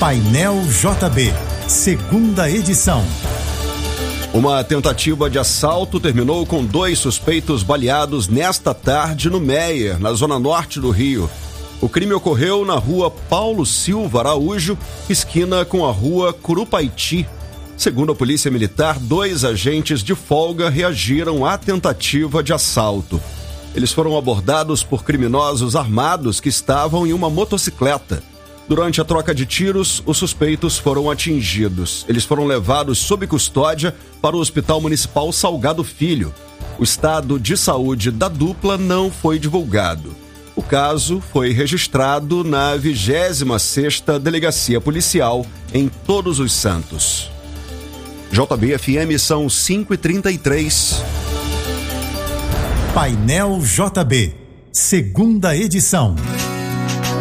Painel JB, segunda edição. Uma tentativa de assalto terminou com 2 suspeitos baleados nesta tarde no Meier, na zona norte do Rio. O crime ocorreu na rua Paulo Silva Araújo, esquina com a rua Curupaiti. Segundo a Polícia Militar, 2 agentes de folga reagiram à tentativa de assalto. Eles foram abordados por criminosos armados que estavam em uma motocicleta. Durante a troca de tiros, os suspeitos foram atingidos. Eles foram levados sob custódia para o Hospital Municipal Salgado Filho. O estado de saúde da dupla não foi divulgado. O caso foi registrado na 26ª Delegacia Policial em Todos os Santos. JB-FM são 5h33. Painel JB, segunda edição.